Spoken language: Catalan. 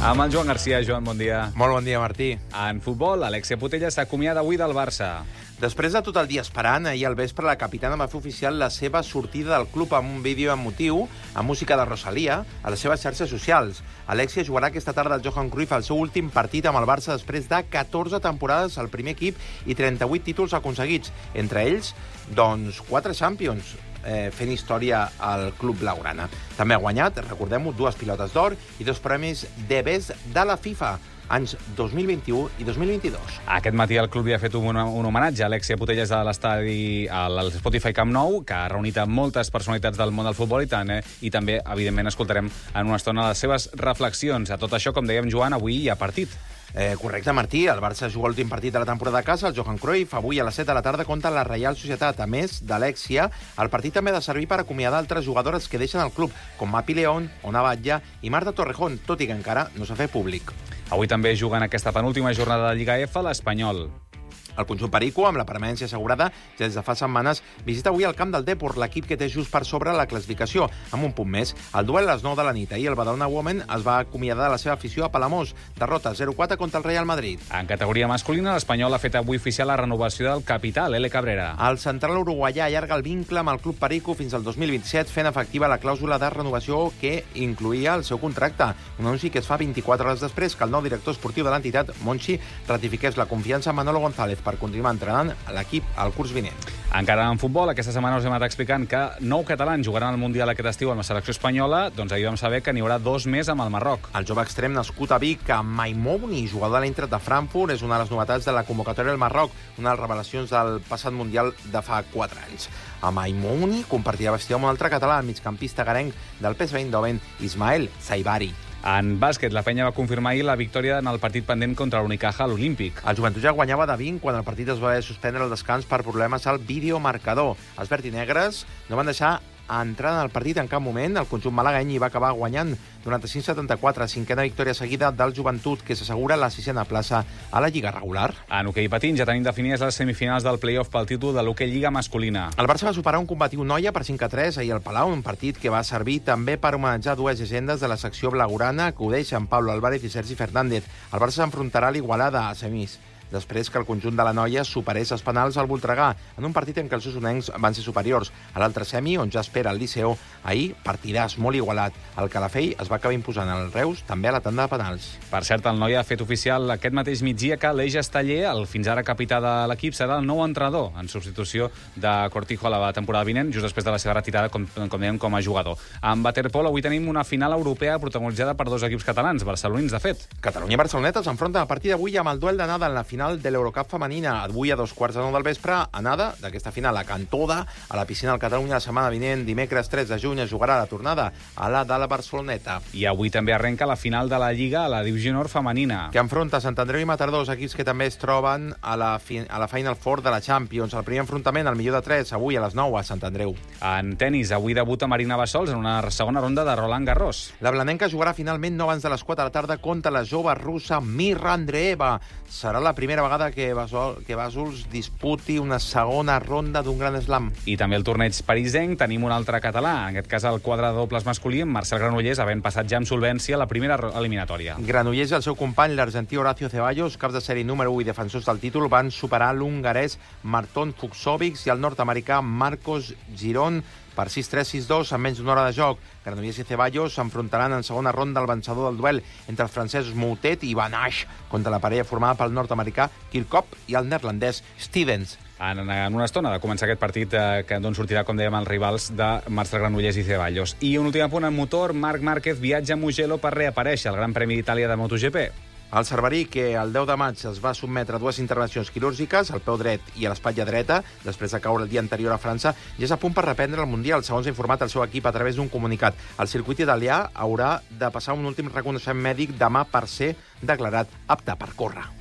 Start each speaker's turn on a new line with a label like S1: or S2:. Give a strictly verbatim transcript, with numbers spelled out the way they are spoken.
S1: Amb el Joan Garcia. Joan, bon dia.
S2: Molt bon dia, Martí.
S1: En futbol, Alexia Putellas s'acomiada avui del Barça.
S2: Després de tot el dia esperant, ahir al vespre la capitana va fer oficial la seva sortida del club amb un vídeo emotiu, amb música de Rosalía, a les seves xarxes socials. Alexia jugarà aquesta tarda al Johan Cruyff el seu últim partit amb el Barça després de catorze temporades al primer equip i trenta-vuit títols aconseguits. Entre ells, doncs, quatre Champions, eh, fent història al club blaugrana. També ha guanyat, recordem-ho, dues pilotes d'or i dos premis de best de la FIFA, anys dos mil vint-i-u i dos mil vint-i-dos.
S1: Aquest matí el club li ha fet un, un homenatge a Alexia Putellas de l'estadi al Spotify Camp Nou, que ha reunit a moltes personalitats del món del futbol i, tant, eh? I també, evidentment, escoltarem en una estona les seves reflexions. A tot això, com dèiem, Joan, avui hi ha partit.
S2: Eh, correcte, Martí. El Barça juga l'últim partit de la temporada a casa, el Johan Cruyff, avui a les set de la tarda contra la Reial Societat. A més d'Alexia, el partit també ha de servir per acomiadar altres jugadores que deixen el club, com Mapi León, Ona Batlle i Marta Torrejón, tot i que encara no s'ha fet públic.
S1: Avui també juguen aquesta penúltima jornada de Lliga F l'Espanyol.
S2: El conjunt perico, amb la permanència assegurada, ja des de fa setmanes, visita avui el camp del Depor, l'equip que té just per sobre la classificació, amb un punt més. El duel a les nou de la nit. Ahir el Badalona Women es va acomiadar de la seva afició a Palamós. Derrota zero quatre contra el Real Madrid.
S1: En categoria masculina, l'Espanyol ha fet avui oficial la renovació del capità, l'Ele Cabrera.
S2: El central uruguaià allarga el vincle amb el club perico fins al dos mil vint-i-set, fent efectiva la clàusula de renovació que incluïa el seu contracte. Un anunci que es fa vint-i-quatre hores després que el nou director esportiu de l'entitat, Monchi, ratifiqués la confiança en Manolo González per continuar entrenant l'equip al curs vinent.
S1: Encara en futbol, aquesta setmana us hem anat explicant que nou catalans jugaran al Mundial aquest estiu amb la selecció espanyola, doncs ahir vam saber que n'hi haurà dos més amb el Marroc.
S2: El jove extrem nascut a Vic, Maimouni, jugador de l'Eintracht de Frankfurt, és una de les novetats de la convocatòria del Marroc, una de les revelacions del passat Mundial de fa quatre anys. A Maimouni compartirà vestida amb un altre català, el migcampista garenc del P S V Eindhoven, Ismael Saibari.
S1: En bàsquet, la penya va confirmar ahir la victòria en el partit pendent contra l'Unicaja a l'Olímpic.
S2: El Joventut ja guanyava de vint quan el partit es va haver de suspendre el descans per problemes al videomarcador. Els verd i negres no van deixar entrar en el partit en cap moment. El conjunt malagueny hi va acabar guanyant noranta-cinc a setanta-quatre, cinquena victòria seguida del Joventut, que s'assegura la sisena plaça a la Lliga regular.
S1: En hoquei patins ja tenim definides les semifinals del play-off pel títol de l'hoquei Lliga masculina.
S2: El Barça va superar un combatiu Noia per cinc a tres ahir al Palau, un partit que va servir també per homenatjar dues llegendes de la secció blaugrana que ho deixen, Pablo Álvarez i Sergi Fernández. El Barça s'enfrontarà a l'Igualada a semis, després que el conjunt de la Noia superés els penals al Voltregà, en un partit en què els usonencs van ser superiors. A l'altre semi, on ja espera el Liceo, ahir partidàs molt igualat. El Calafell es va acabar imposant al Reus, també a la tanda de penals.
S1: Per cert, el Noia ha fet oficial aquest mateix migdia que l'Eix Esteller, el fins ara capità de l'equip, serà el nou entrenador, en substitució de Cortijo a la temporada vinent, just després de la seva retirada, com, com dèiem, com a jugador. En waterpolo avui tenim una final europea protagonitzada per dos equips catalans, barcelonins, de fet.
S2: Catalunya i Barceloneta s'enfronten a partir d'avui amb el duel d'anada en la final de l'Eurocup femenina. Avui a dos quarts de nou del vespre, anada d'aquesta final a Cantoda, a la piscina del Catalunya la setmana vinent, dimecres tres de juny, es jugarà la tornada a la de la Barceloneta.
S1: I avui també arrenca la final de la Lliga a la Divisió Nord femenina,
S2: que enfronta Sant Andreu i Mataró, dos equips que també es troben a la, a la Final Four de la Champions. El primer enfrontament, el millor de tres, avui a les nou a Sant Andreu.
S1: En tenis, avui debuta Marina Bassols en una segona ronda de Roland Garros.
S2: La blanenca jugarà finalment no abans de les quatre de la tarda contra la jove russa Mirra Andreeva. Serà la primera vegada que Bassols, que Bassols disputi una segona ronda d'un gran slam.
S1: I també el torneig parisenc tenim un altre català, en aquest cas el quadre de dobles masculí, amb Marcel Granollers, havent passat ja amb solvència la primera eliminatòria.
S2: Granollers i el seu company, l'argentí Horacio Ceballos, caps de sèrie número u i defensors del títol, van superar l'hongarès Marton Fucsovics i el nord-americà Marcos Giron per sis tres sis dos en menys d'una hora de joc. Granollers i Ceballos s'enfrontaran en segona ronda al vencedor del duel entre els francesos Moutet i Van Asch contra la parella formada pel nord-americà Kirkop i el neerlandès Stevens.
S1: En, en una estona de començar aquest partit eh, que d'on sortirà, com dèiem, els rivals de Marcel Granollers i Ceballos. I un últim apunt en motor, Marc Márquez viatja a Mugello per reaparèixer al Gran Premi d'Itàlia de MotoGP.
S2: El cerverí, que el deu de maig es va sotmetre a dues intervencions quirúrgiques, al peu dret i a l'espatlla dreta, després de caure el dia anterior a França, ja és a punt per reprendre el Mundial, segons ha informat el seu equip a través d'un comunicat. El circuit italià haurà de passar un últim reconeixement mèdic demà per ser declarat apte per córrer.